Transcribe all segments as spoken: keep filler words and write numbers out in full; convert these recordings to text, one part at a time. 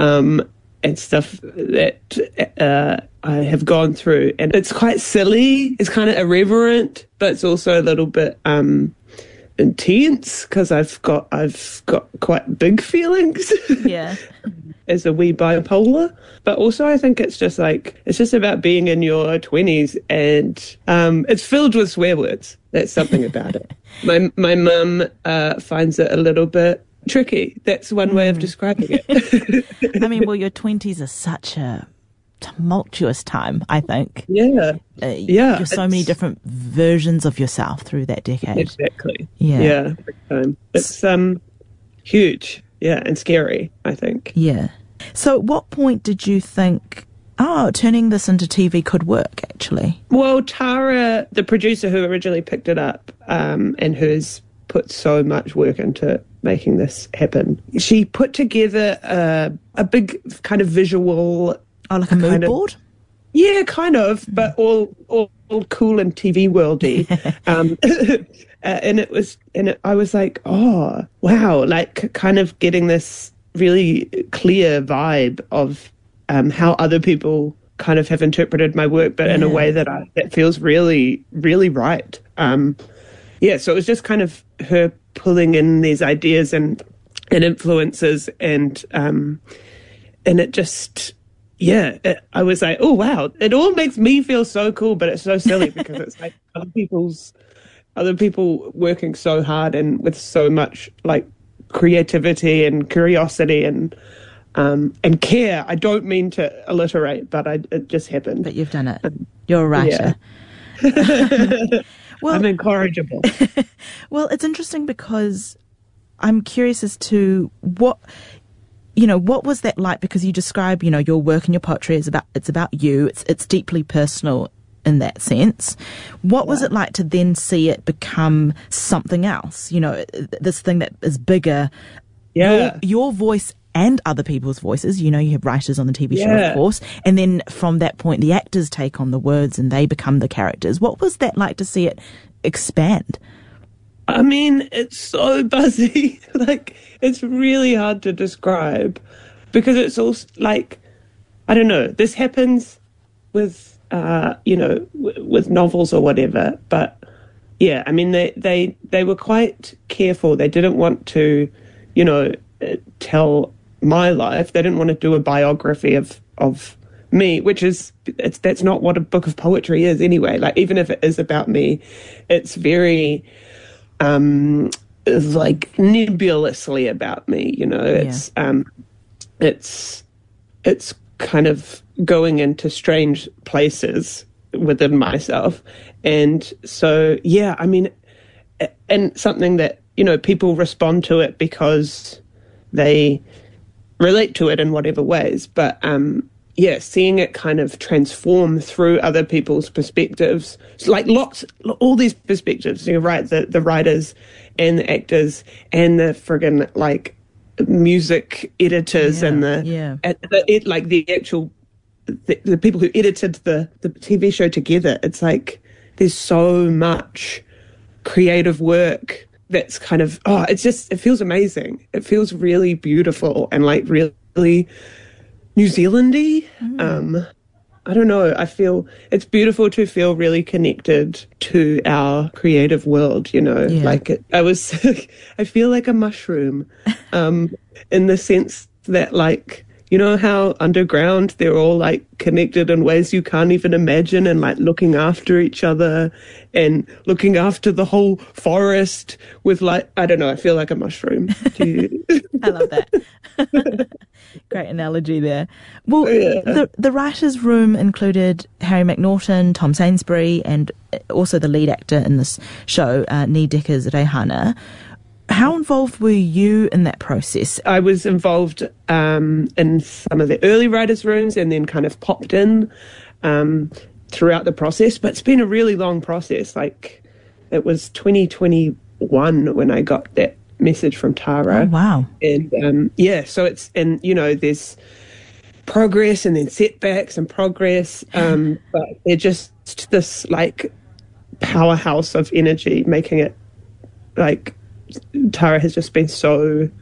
um, and stuff that uh, I have gone through. And it's quite silly. It's kind of irreverent, but it's also a little bit um, intense because I've got I've got quite big feelings. Yeah. As a wee bipolar. But also I think it's just like, it's just about being in your twenties, and um, it's filled with swear words. That's something about it. My my mum uh, finds it a little bit tricky. That's one way of describing it. I mean, well, your twenties are such a tumultuous time, I think. Yeah. Uh, yeah. You're so many different versions of yourself through that decade. Exactly. Yeah. Yeah. Big time. It's um huge. Yeah, and scary, I think. Yeah. So at what point did you think, oh, turning this into T V could work, actually? Well, Tara, the producer who originally picked it up um, and who's put so much work into making this happen, she put together a, a big kind of visual... Oh, like a mood kind of, board? Yeah, kind of, but all, all, all cool and T V worldy. um, uh, and it was, and it, I was like, oh, wow, like kind of getting this really clear vibe of um, how other people kind of have interpreted my work, but yeah. in a way that I, that feels really, really right. Um, yeah, so it was just kind of her pulling in these ideas and and influences, and um, and it just. Yeah, it, I was like, oh, wow, it all makes me feel so cool, but it's so silly because it's like other people's, other people working so hard and with so much like creativity and curiosity and um, and care. I don't mean to alliterate, but I, it just happened. But you've done it. You're a writer. Yeah. well, I'm incorrigible. Well, it's interesting because I'm curious as to what... You know, what was that like? Because you describe, you know, your work and your poetry is about, it's about you. It's it's deeply personal in that sense. What yeah. was it like to then see it become something else? You know, this thing that is bigger. Yeah. Your, your voice and other people's voices. You know, you have writers on the T V show, yeah. of course. And then from that point, the actors take on the words and they become the characters. What was that like to see it expand? I mean, it's so buzzy. Like, it's really hard to describe because it's also like, I don't know, this happens with, uh, you know, w- with novels or whatever. But yeah, I mean, they, they, they were quite careful. They didn't want to, you know, tell my life. They didn't want to do a biography of, of me, which is, it's, that's not what a book of poetry is anyway. Like, even if it is about me, it's very... Um, like nebulously about me, you know. It's yeah. um, it's it's kind of going into strange places within myself, and so yeah, I mean, and something that, you know, people respond to it because they relate to it in whatever ways, but um. Yeah, seeing it kind of transform through other people's perspectives, it's like lots, all these perspectives. You're right, the the writers and the actors and the friggin' like music editors yeah, and the, yeah. and the it, like the actual the, the people who edited the the T V show together. It's like there's so much creative work that's kind of oh, it's just it feels amazing. It feels really beautiful and like really. New Zealand-y. Mm. Um, I don't know. I feel it's beautiful to feel really connected to our creative world, you know, yeah. like it, I was, I feel like a mushroom um, in the sense that like, you know how underground they're all like connected in ways you can't even imagine and like looking after each other and looking after the whole forest with like, I don't know, I feel like a mushroom. Do you? I love that. Great analogy there. Well, yeah. the the writers' room included Harry McNaughton, Tom Sainsbury, and also the lead actor in this show, uh, Nii Deckers Rehana. How involved were you in that process? I was involved um, in some of the early writers' rooms and then kind of popped in um, throughout the process. But it's been a really long process. Like, it was twenty twenty-one when I got that message from Tara. Oh, wow. And, um, yeah, so it's, and, you know, there's progress and then setbacks and progress. Um, but they're just this, like, powerhouse of energy, making it, like, Tara has just been so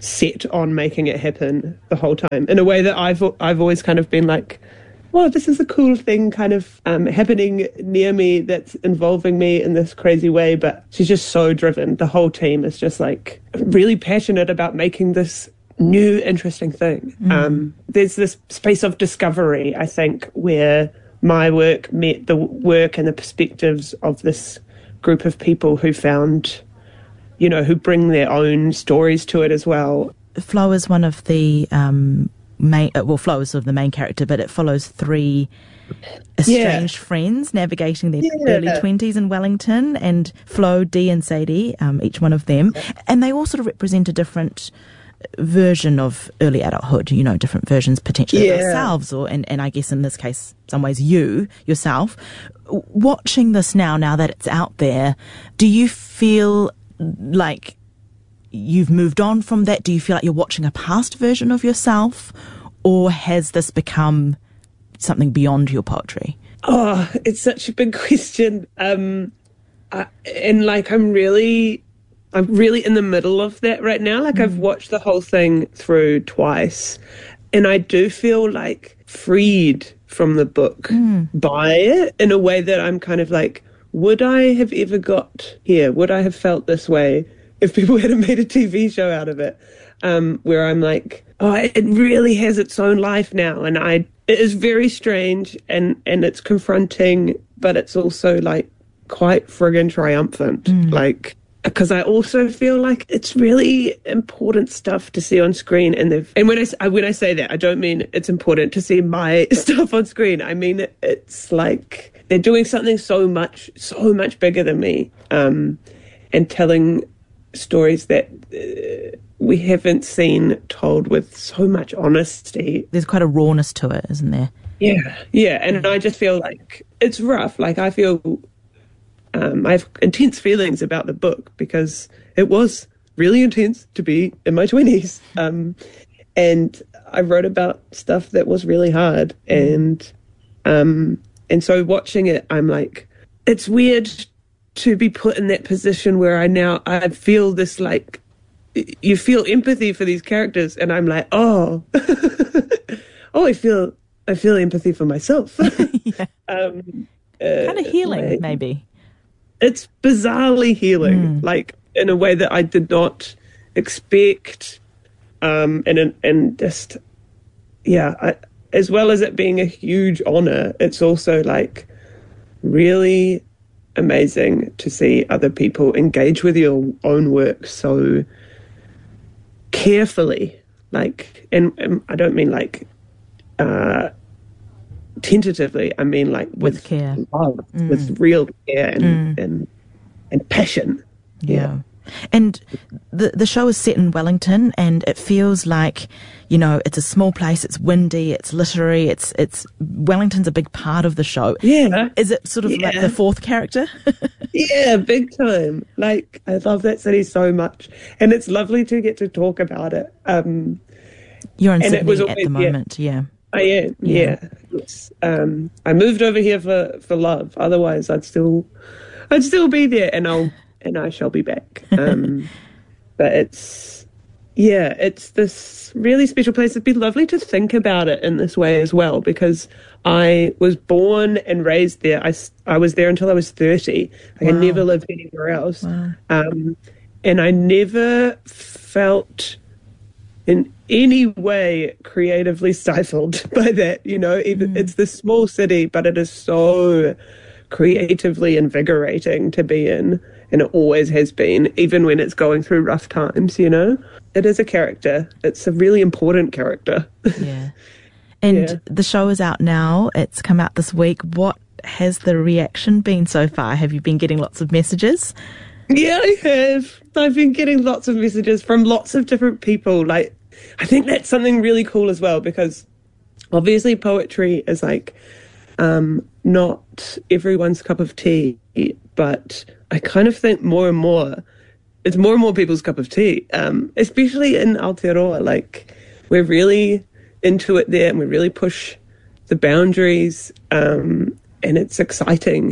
set on making it happen the whole time in a way that I've I've always kind of been like, wow, this is a cool thing kind of um, happening near me that's involving me in this crazy way. But she's just so driven. The whole team is just like really passionate about making this new, interesting thing. Mm. Um, there's this space of discovery, I think, where my work met the work and the perspectives of this group of people who found, you know, who bring their own stories to it as well. Flo is one of the... Um Main, well, Flo is sort of the main character, but it follows three estranged yeah. friends navigating their yeah. early twenties in Wellington, and Flo, Dee and Sadie, um, each one of them. And they all sort of represent a different version of early adulthood, you know, different versions potentially yeah. of themselves, or, and, and I guess in this case, some ways you, yourself. Watching this now, now that it's out there, do you feel like you've moved on from that? Do you feel like you're watching a past version of yourself, or has this become something beyond your poetry? Oh, it's such a big question. Um, I, and like, I'm really, I'm really in the middle of that right now. Like mm. I've watched the whole thing through twice, and I do feel like freed from the book mm. by it in a way that I'm kind of like, would I have ever got here? Would I have felt this way if people had made a T V show out of it? Um, where I'm like, oh, it really has its own life now. And I, it is very strange, and, and it's confronting, but it's also like quite friggin' triumphant. Mm. Like, because I also feel like it's really important stuff to see on screen. And they've, and when I, when I say that, I don't mean it's important to see my stuff on screen. I mean, it's like they're doing something so much, so much bigger than me, um, and telling stories that uh, we haven't seen told with so much honesty. There's quite a rawness to it, isn't there? Yeah, yeah. And I just feel like it's rough. Like I feel, um, I have intense feelings about the book because it was really intense to be in my twenties. Um, and I wrote about stuff that was really hard. And, um, and so watching it, I'm like, it's weird to be put in that position where I now, I feel this, like, you feel empathy for these characters, and I'm like, oh, oh, I feel, I feel empathy for myself. yeah. um, uh, kind of healing, like, maybe. It's bizarrely healing, mm. like in a way that I did not expect, um, and and just, yeah, I, as well as it being a huge honor, it's also like really amazing to see other people engage with your own work so carefully, like, and, and I don't mean like uh, tentatively. I mean like with, with care, love, mm. with real care and mm. and, and passion. Yeah. yeah. And the the show is set in Wellington, and it feels like, you know, it's a small place, it's windy, it's literary, it's it's Wellington's a big part of the show. Yeah. Is it sort of yeah. like the fourth character? Yeah, big time. Like, I love that city so much, and it's lovely to get to talk about it. Um, You're in Sydney always, at the moment, yeah. yeah. I am, yeah. yeah. Yes. Um, I moved over here for, for love. Otherwise, I'd still, I'd still be there, and I'll. And I shall be back. Um, but it's, yeah, it's this really special place. It'd be lovely to think about it in this way as well, because I was born and raised there. I, I was there until I was thirty. Like, wow. I never lived anywhere else. Wow. Um, and I never felt in any way creatively stifled by that. You know, even, mm. It's this small city, but it is so creatively invigorating to be in. And it always has been, even when it's going through rough times, you know? It is a character. It's a really important character. Yeah. And yeah. The show is out now. It's come out this week. What has the reaction been so far? Have you been getting lots of messages? Yeah, I have. I've been getting lots of messages from lots of different people. Like, I think that's something really cool as well, because obviously poetry is like um, not everyone's cup of tea, but I kind of think more and more, it's more and more people's cup of tea, um, especially in Aotearoa. Like, we're really into it there, and we really push the boundaries, um, and it's exciting.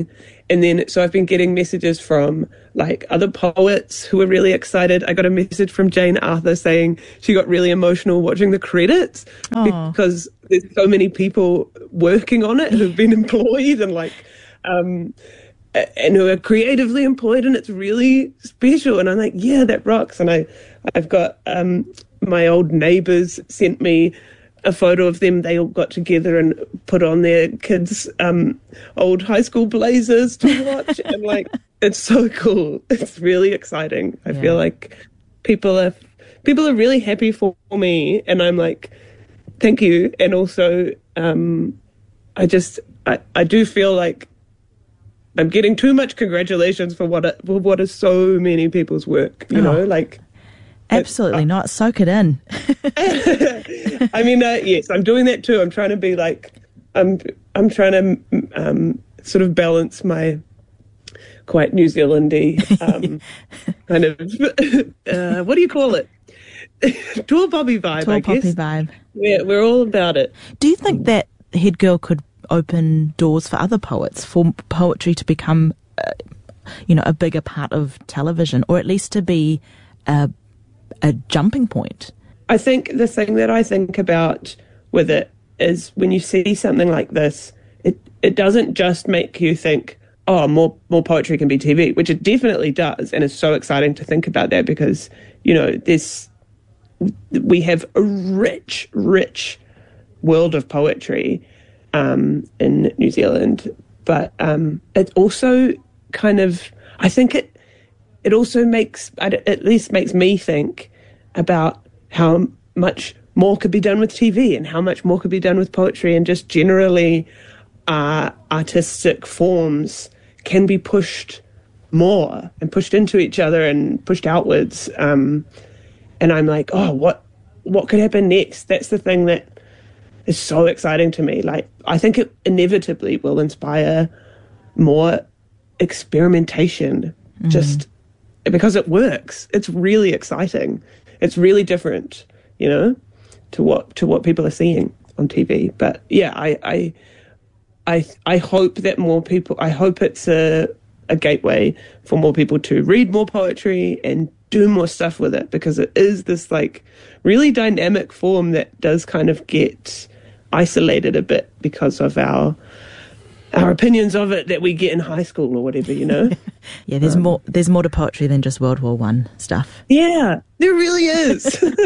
and then, so I've been getting messages from like other poets who are really excited. I got a message from Jane Arthur saying she got really emotional watching the credits Aww. Because there's so many people working on it who've been employed and like, um, and who are creatively employed, and it's really special. And I'm like, yeah, that rocks. And I, I've got um, my old neighbours sent me a photo of them. They all got together and put on their kids' um, old high school blazers to watch, and like, it's so cool. It's really exciting. I yeah. feel like people are people are really happy for me, and I'm like, thank you. And also, um, I just I, I do feel like I'm getting too much congratulations for what for what is so many people's work, you oh, know, like absolutely uh, not. Soak it in. I mean, uh, yes, I'm doing that too. I'm trying to be like, I'm I'm trying to um, sort of balance my quite New Zealandy um, kind of uh, what do you call it? Tall poppy vibe. Tall I poppy guess. vibe. Yeah, we're all about it. Do you think that Head Girl could open doors for other poets, for poetry to become, uh, you know, a bigger part of television, or at least to be a, a jumping point? I think the thing that I think about with it is when you see something like this, it, it doesn't just make you think, oh, more more poetry can be T V, which it definitely does, and it's so exciting to think about that because, you know, this we have a rich, rich world of poetry Um, in New Zealand, but um, it also kind of, I think it it also makes, at least makes me think about how much more could be done with T V and how much more could be done with poetry, and just generally uh, artistic forms can be pushed more and pushed into each other and pushed outwards. Um, and I'm like, oh, what what could happen next? That's the thing that is so exciting to me. Like, I think it inevitably will inspire more experimentation, mm. just because it works. It's really exciting. It's really different, you know, to what to what people are seeing on T V. But yeah, I I I, I hope that more people. I hope it's a a gateway for more people to read more poetry and do more stuff with it, because it is this like really dynamic form that does kind of get isolated a bit because of our our opinions of it that we get in high school or whatever, you know. yeah, there's um, more there's more to poetry than just World War One stuff. Yeah, there really is.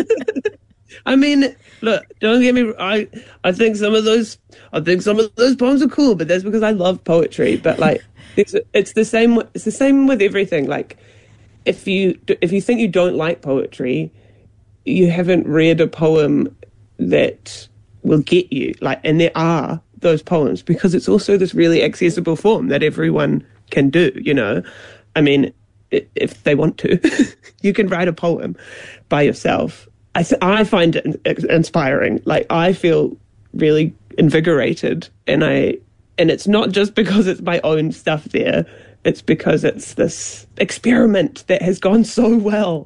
I mean, look, don't get me. I I think some of those I think some of those poems are cool, but that's because I love poetry. But like, it's it's the same. It's the same with everything. Like, if you if you think you don't like poetry, you haven't read a poem that will get you. Like, and there are those poems, because it's also this really accessible form that everyone can do, you know. I mean, if they want to, you can write a poem by yourself. I th- I find it inspiring. Like, I feel really invigorated, and I and it's not just because it's my own stuff there. It's because it's this experiment that has gone so well.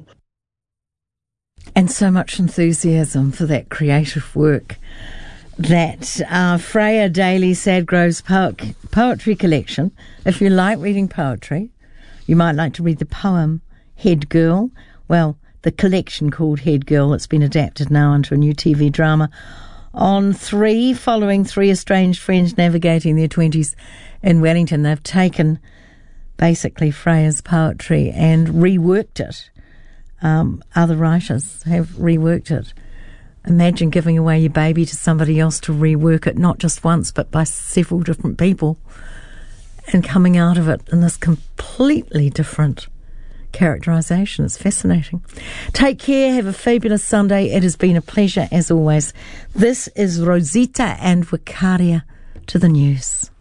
And so much enthusiasm for that creative work. That uh, Freya Daly Sadgrove's po- poetry collection. If you like reading poetry, you might like to read the poem Head Girl. Well, the collection called Head Girl. It's been adapted now into a new T V drama on Three, following three estranged friends navigating their twenties in Wellington. They've taken basically Freya's poetry and reworked it. Um, other writers have reworked it. Imagine giving away your baby to somebody else to rework it, not just once, but by several different people, and coming out of it in this completely different characterisation. It's fascinating. Take care. Have a fabulous Sunday. It has been a pleasure, as always. This is Rosita and Wicaria to the news.